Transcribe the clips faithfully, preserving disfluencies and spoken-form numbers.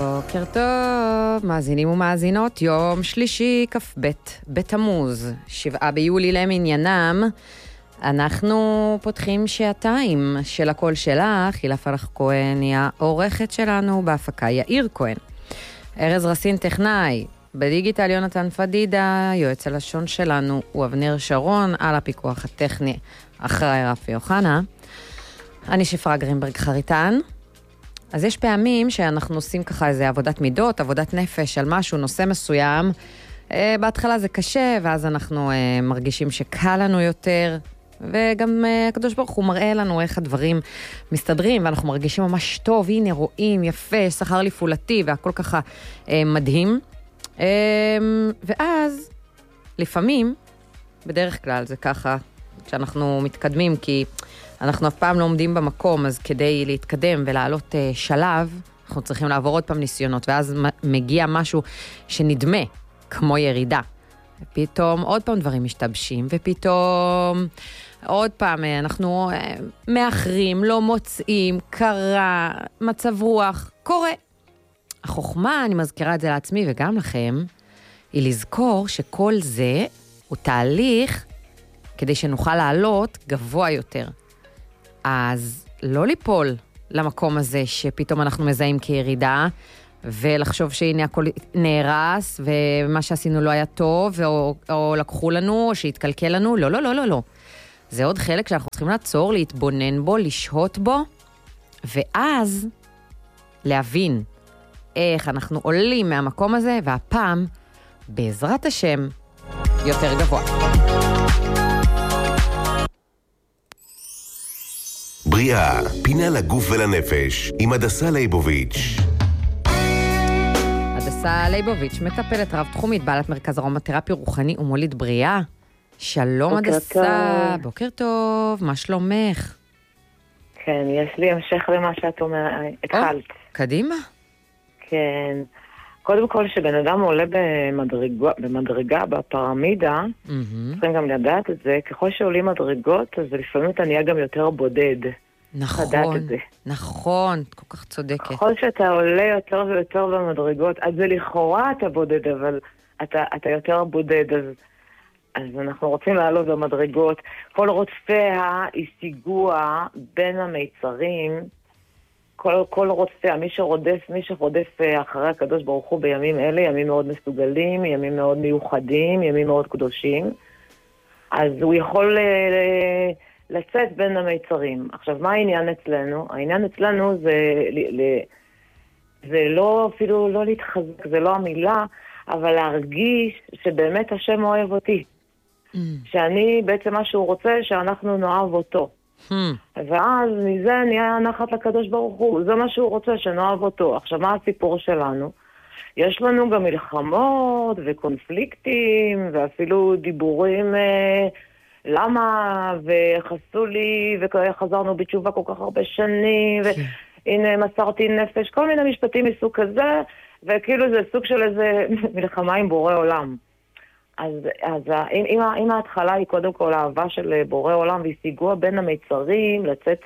בוקר טוב, מאזינים ומאזינות, יום שלישי, כ"ב בתמוז, שבעה ביולי למניינם. אנחנו פותחים שעתיים של הקול שלך, הילה פלח כהן היא העורכת שלנו, בהפקה יאיר כהן. ארז רסין טכנאי, בדיגיטל יונתן פדידה, יועץ הלשון שלנו הוא אבנר שרון, על הפיקוח הטכני אחראי רפי אוחנה. אני שפרה גרינברג חריטן. אז יש פעמים שאנחנו עושים ככה איזה עבודת מידות, עבודת נפש על משהו, נושא מסוים. אה, בהתחלה זה קשה, ואז אנחנו אה, מרגישים שקל לנו יותר, וגם אה, הקדוש ברוך הוא מראה לנו איך הדברים מסתדרים, ואנחנו מרגישים ממש טוב, הנה רואים, יפה, שכר לפעולתי, והכל ככה אה, מדהים. אה, ואז, לפעמים, בדרך כלל זה ככה, כשאנחנו מתקדמים, כי אנחנו אף פעם לא עומדים במקום, אז כדי להתקדם ולעלות uh, שלב, אנחנו צריכים לעבור עוד פעם ניסיונות, ואז מגיע משהו שנדמה כמו ירידה. ופתאום עוד פעם דברים משתבשים, ופתאום עוד פעם אנחנו uh, מאחרים, לא מוצאים, קרה, מצב רוח, קורה. החוכמה, אני מזכירה את זה לעצמי וגם לכם, היא לזכור שכל זה הוא תהליך כדי שנוכל לעלות גבוה יותר. אז לא ליפול למקום הזה שפתאום אנחנו מזהים כירידה, ולחשוב שהנה הכל נהרס, ומה שעשינו לא היה טוב, או, או לקחו לנו, או שהתקלקל לנו. לא, לא, לא, לא, לא. זה עוד חלק שאנחנו צריכים לעצור, להתבונן בו, לשהות בו, ואז להבין איך אנחנו עולים מהמקום הזה, והפעם, בעזרת השם, יותר גבוה. בריאה, פינה לגוף ולנפש, עם הדסה ליבוביץ'. הדסה ליבוביץ', מטפלת רב תחומית, בעלת מרכז ארומתרפיה רוחני ומוליד בריאה. שלום הדסה, בוקר טוב, מה שלומך? כן, יש לי המשך למה שאת אומרת, התחלת. קדימה. כן, קודם כל שבן אדם עולה במדרגה, במדרגה בפירמידה, צריכים גם לדעת את זה, ככל שעולים מדרגות, אז לפעמים אתה נהיה גם יותר בודד. נכון, נכון, כל כך צודקת. ככל שאתה עולה יותר ויותר במדרגות, אז זה לכאורה אתה בודד, אבל אתה, אתה יותר בודד, אז, אז אנחנו רוצים לעלות במדרגות. כל רוצפיה השיגוע בין המיצרים, כל, כל רוצפיה, מי שרודף, מי שרודף אחרי הקדוש ברוך הוא בימים אלה, ימים מאוד מסוגלים, ימים מאוד מיוחדים, ימים מאוד קדושים, אז הוא יכול לצאת בין המיצרים. עכשיו, מה העניין אצלנו? העניין אצלנו זה, זה לא, אפילו לא להתחזק, זה לא המילה, אבל להרגיש שבאמת השם אוהב אותי. Mm. שאני בעצם מה שהוא רוצה, שאנחנו נאהב אותו. Hmm. ואז מזה נהיה נחת לקדוש ברוך הוא, זה מה שהוא רוצה, שנאהב אותו. עכשיו, מה הסיפור שלנו? יש לנו גם מלחמות וקונפליקטים ואפילו דיבורים אה, למה וחסו לי וחזרנו בתשובה כל כך הרבה שנים והנה מסרתי נפש, כל מיני משפטים מסוג כזה, וכאילו זה סוג של איזה מלחמה עם בורא עולם. אז, אז אם, אם, אם ההתחלה היא קודם כל האהבה של בורא עולם והשיגוע בין המיצרים, לצאת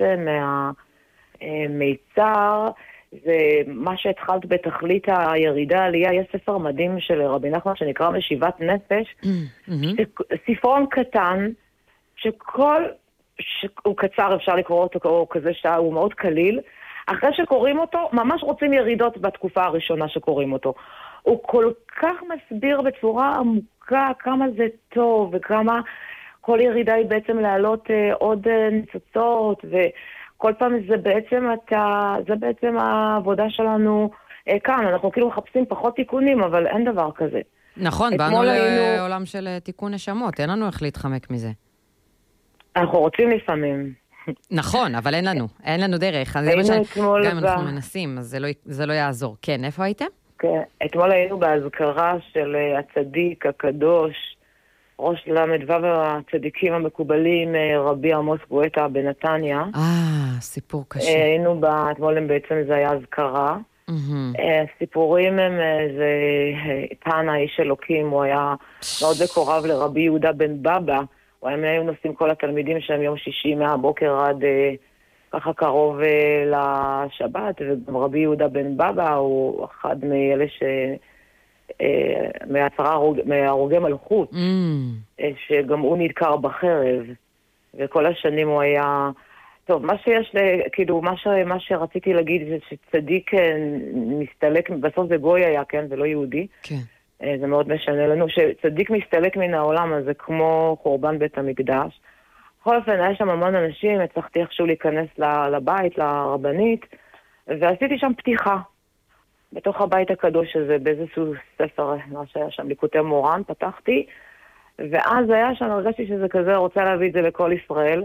מהמיצר, זה מה שהתחלת בתכלית הירידה העלייה. יש ספר מדהים של רבי נחמן שנקרא משיבת נפש, mm-hmm. ספרון קטן, שכל, שהוא קצר, אפשר לקרוא אותו או כזה שעה, הוא מאוד קליל. אחרי שקוראים אותו, ממש רוצים ירידות בתקופה הראשונה שקוראים אותו. הוא כל כך מסביר בצורה עמוקה כמה זה טוב, וכמה כל ירידה היא בעצם להעלות אה, עוד אה, ניצוצות, וכל פעם זה בעצם, אתה, זה בעצם העבודה שלנו אה, כאן. אנחנו כאילו מחפשים פחות תיקונים, אבל אין דבר כזה. נכון, באנו לעולם היינו... של תיקון נשמות, אין לנו איך להתחמק מזה. אנחנו רוצים לפעמים. נכון, אבל אין לנו, אין לנו דרך. גם אם אנחנו מנסים, אז זה לא, זה לא יעזור. כן, איפה הייתם? כן, אתמול היינו בהזכרה של הצדיק הקדוש, ראש למד וו הצדיקים המקובלים, רבי עמוס גואטה בנתניה. אה, סיפור קשה. היינו בה, אתמול הם בעצם זה היה הזכרה. הסיפורים הם, זה תנא, איש אלוקים, הוא היה מאוד מקורב לרבי יהודה בן בבא, הוא היה היו נוסעים כל התלמידים שם יום שישי מהבוקר עד ככה קרוב לשבת, וגם רבי יהודה בן בבא הוא אחד מאלה ש... מעשרה מהרוגי מלכות, mm. שגם הוא נדקר בחרב, וכל השנים הוא היה... טוב, מה שיש, כאילו, מה, ש... מה שרציתי להגיד זה שצדיק מסתלק, בסוף זה גוי היה, כן? זה לא יהודי. כן. זה מאוד משנה לנו, שצדיק מסתלק מן העולם, אז זה כמו חורבן בית המקדש. בכל אופן, היה שם המון אנשים, הצלחתי איכשהו להיכנס לבית, לרבנית, ועשיתי שם פתיחה. בתוך הבית הקדוש הזה, באיזשהו ספר, מה שהיה שם, ליקוטי מורן, פתחתי, ואז היה שם, הרגשתי שזה כזה, רוצה להביא את זה לכל ישראל,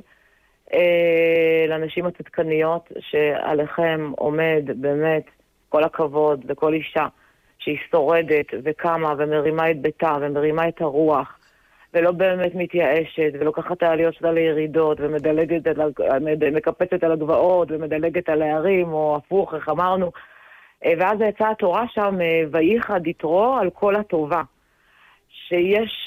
אה, לאנשים הצדקניות, שעליכם עומד באמת כל הכבוד לכל אישה, שהיא שורדת וקמה ומרימה את ביתה ומרימה את הרוח, ולא באמת מתייאשת, ולוקחת את העליות שלה לירידות, ומדלגת, מקפצת על הגבעות, ומדלגת על הערים, או הפוך, איך אמרנו, ואז יצאה התורה שם, וייחד יתרו על כל הטובה. שיש,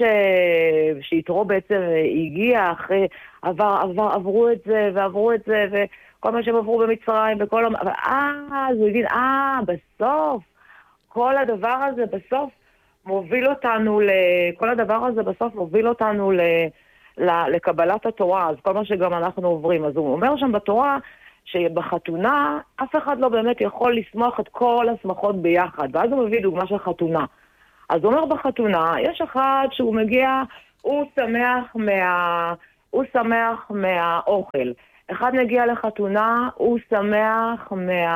שיתרו בעצם הגיע אחרי, עבר, עבר, עברו את זה, ועברו את זה, וכל מה שהם עברו במצרים, וכל... אז הוא הבין, אה, בסוף, כל הדבר הזה בסוף מוביל אותנו, כל הדבר הזה בסוף מוביל אותנו ל, ל, לקבלת התורה, אז כל מה שגם אנחנו עוברים. אז הוא אומר שם בתורה, שבחתונה אף אחד לא באמת יכול לשמוח את כל השמחות ביחד, ואז הוא מביא דוגמה של חתונה. אז הוא אומר בחתונה, יש אחד שהוא מגיע, הוא שמח, מה... הוא שמח מהאוכל. אחד מגיע לחתונה, הוא שמח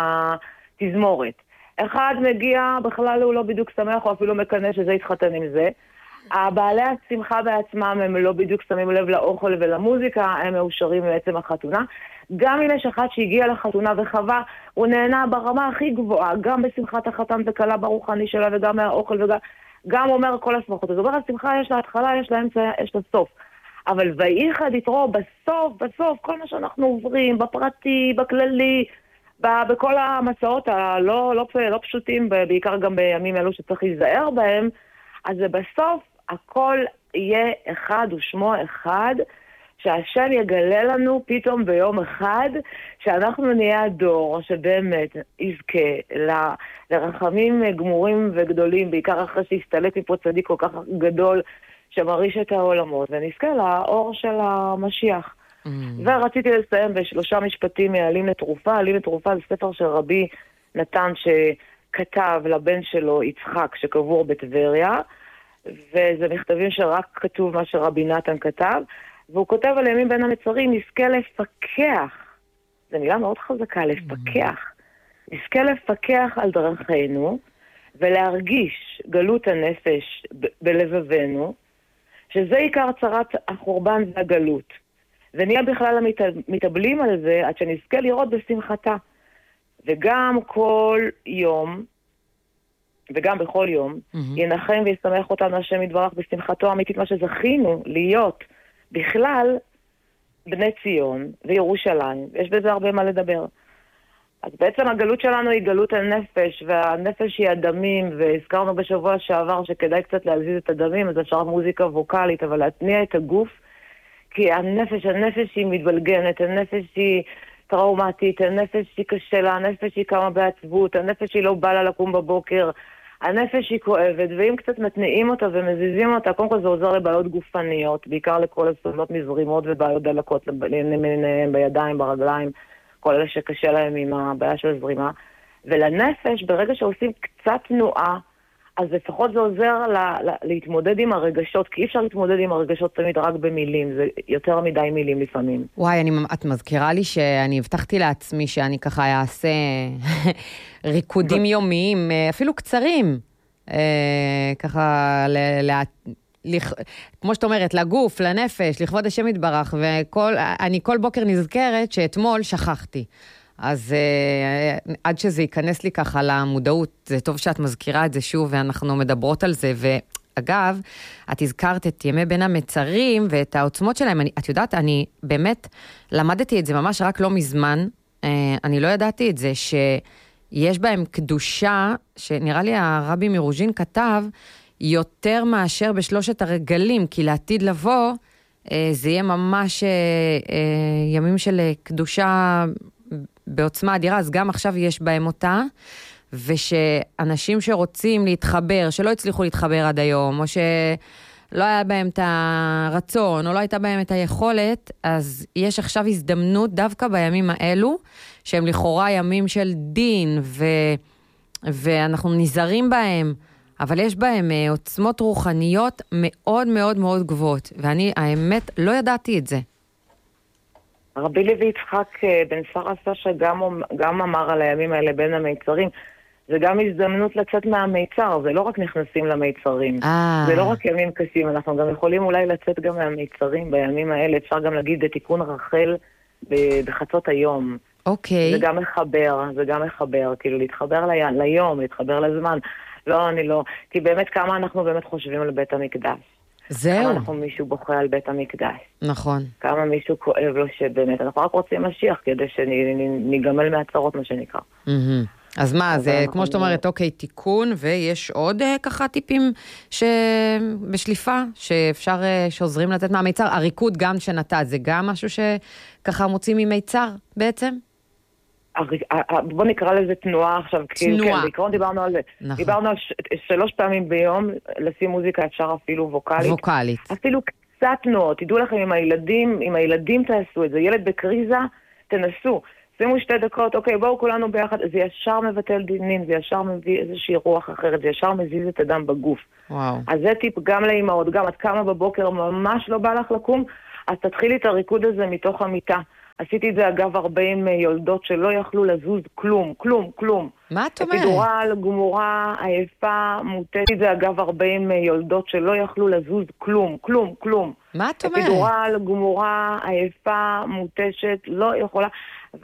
מהתזמורת. אחד מגיע, בכלל הוא לא בדיוק שמח, או אפילו מקנה שזה יתחתן עם זה. הבעלי השמחה בעצמם הם לא בדיוק שמים לב לאוכל ולמוזיקה, הם מאושרים בעצם החתונה. גם אם יש אחד שהגיע לחתונה וחווה, הוא נהנה ברמה הכי גבוהה, גם בשמחת החתן וקלה ברוחני שלה, וגם מהאוכל, וגם גם אומר כל השמחות. אז אומר, השמחה יש לה התחלה, יש לה אמצע, יש לה סוף. אבל וייחד יתרו בסוף, בסוף, כל מה שאנחנו עוברים, בפרטי, בכללי, בכל המסעות הלא לא, לא פשוטים, בעיקר גם בימים אלו שצריך להיזהר בהם, אז בסוף הכל יהיה אחד ושמו אחד, שהשם יגלה לנו פתאום ביום אחד, שאנחנו נהיה הדור שבאמת יזכה ל, לרחמים גמורים וגדולים, בעיקר אחרי שהסתלק מפה צדיק כל כך גדול, שמריש את העולמות, ונזכה לאור של המשיח. Mm. ורציתי לסיים בשלושה משפטים מעלים לתרופה. עלים לתרופה זה ספר של רבי נתן שכתב לבן שלו יצחק שקבור בטבריה, וזה מכתבים שרק כתוב מה שרבי נתן כתב, והוא כותב על ימים בין המצרים, נזכה לפקח, זו מילה מאוד חזקה, לפקח, mm. נזכה לפקח על דרכינו, ולהרגיש גלות הנפש ב- בלבבנו, שזה עיקר צרת החורבן והגלות. ונהיה בכלל המתאבלים על זה, עד שנזכה לראות בשמחתה. וגם כל יום, וגם בכל יום, mm-hmm. ינחם וישמח אותנו השם יתברך בשמחתו האמיתית, מה שזכינו להיות בכלל בני ציון וירושלים. יש בזה הרבה מה לדבר. אז בעצם הגלות שלנו היא גלות הנפש, והנפש היא הדמים, והזכרנו בשבוע שעבר שכדאי קצת להזיז את הדמים, אז אפשר מוזיקה ווקלית, אבל להתניע את הגוף, כי הנפש, הנפש היא מתבלגנת, הנפש היא טראומטית, הנפש היא קשה לה, הנפש היא קמה בעצבות, הנפש היא לא בא לה לקום בבוקר, הנפש היא כואבת, ואם קצת מתניעים אותה ומזיזים אותה, קודם כל זה עוזר לבעיות גופניות, בעיקר לכל הסובלות מזרימות ובעיות דלקות בידיים, ברגליים, כל אלה שקשה להם עם הבעיה של הזרימה. ולנפש, ברגע שעושים קצת תנועה, אז לפחות זה עוזר לה, לה, להתמודד עם הרגשות, כי אי אפשר להתמודד עם הרגשות תמיד רק במילים, זה יותר מדי מילים לפעמים. וואי, אני, את מזכירה לי שאני הבטחתי לעצמי שאני ככה אעשה ריקודים יומיים, אפילו קצרים, ככה ל... ל לכ... כמו שאת אומרת, לגוף, לנפש, לכבוד השם יתברך, ואני כל בוקר נזכרת שאתמול שכחתי. אז uh, עד שזה ייכנס לי ככה למודעות, זה טוב שאת מזכירה את זה שוב, ואנחנו מדברות על זה, ואגב, את הזכרת את ימי בין המצרים, ואת העוצמות שלהם, אני, את יודעת, אני באמת למדתי את זה ממש רק לא מזמן, uh, אני לא ידעתי את זה, שיש בהם קדושה, שנראה לי הרבי מרוז'ין כתב, יותר מאשר בשלושת הרגלים, כי לעתיד לבוא, זה יהיה ממש ימים של קדושה בעוצמה אדירה, אז גם עכשיו יש בהם אותה, ושאנשים שרוצים להתחבר, שלא הצליחו להתחבר עד היום, או שלא היה בהם את הרצון, או לא הייתה בהם את היכולת, אז יש עכשיו הזדמנות דווקא בימים האלו, שהם לכאורה ימים של דין, ו... ואנחנו נזהרים בהם, אבל יש בהם עוצמות רוחניות מאוד מאוד מאוד גבוהות, ואני האמת לא ידעתי את זה. רבי לוי יצחק בן שרה סשה גם, גם אמר על הימים האלה בין המיצרים, זה גם הזדמנות לצאת מהמיצר, זה לא רק נכנסים למיצרים, אה. זה לא רק ימים קשים, אנחנו גם יכולים אולי לצאת גם מהמיצרים בימים האלה, אפשר גם להגיד בתיקון רחל בחצות היום. אוקיי. זה גם מחבר, זה גם מחבר, כאילו להתחבר לי, ליום, להתחבר לזמן. לא, אני לא, כי באמת כמה אנחנו באמת חושבים על בית המקדש. זהו. כמה אנחנו מישהו בוכה על בית המקדש. נכון. כמה מישהו כואב לו שבאמת, אנחנו רק רוצים משיח כדי שניגמל מהצרות, מה שנקרא. אז מה, זה כמו שאת אומרת, אוקיי, תיקון, ויש עוד ככה טיפים בשליפה, שאפשר, שעוזרים לתת מהמיצר. הריקוד גם שנתת, זה גם משהו שככה מוצאים ממיצר בעצם? בוא נקרא לזה תנועה עכשיו. תנועה. כן, בעיקרון דיברנו על זה. נכון. דיברנו על שלוש פעמים ביום, לשים מוזיקה אפשר אפילו ווקלית. ווקלית. אפילו קצת תנועות. תדעו לכם, עם הילדים, עם הילדים תעשו את זה. ילד בקריזה, תנסו. שימו שתי דקות, אוקיי, בואו כולנו ביחד. זה ישר מבטל דינים, זה ישר מביא איזושהי רוח אחרת, זה ישר מזיז את הדם בגוף. וואו. אז זה טיפ גם לאמהות, גם עד כמה בבוקר ממש לא בא לך לקום, אז תתחילי את הריקוד הזה מתוך המיטה. עשיתי את זה אגב הרבה עם יולדות שלא יכלו לזוז כלום, כלום, כלום. מה את אומרת? אפידורל, גמורה, עייפה, מוטטתי את זה אגב הרבה עם יולדות שלא יכלו לזוז כלום, כלום, כלום. מה את אומרת? אפידורל, גמורה, עייפה, מוטשת, לא יכולה.